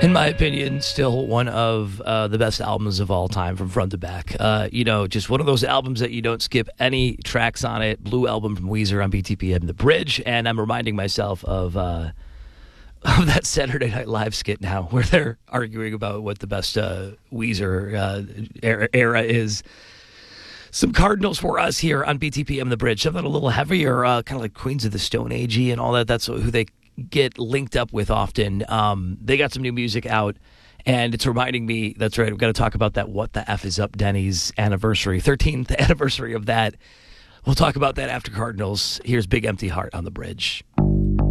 In my opinion, still one of the best albums of all time from front to back. Just one of those albums that you don't skip any tracks on it. Blue Album from Weezer on BTPM The Bridge. And I'm reminding myself of that Saturday Night Live skit now where they're arguing about what the best Weezer era is. Some Cardinals for us here on BTPM The Bridge. Something a little heavier, kind of like Queens of the Stone Age and all that. That's who they get linked up with often. They got some new music out, and it's reminding me, that's right, we've got to talk about that What the F is Up Denny's anniversary, 13th anniversary of that. We'll talk about that after Cardinals. Here's Big Empty Heart on The Bridge.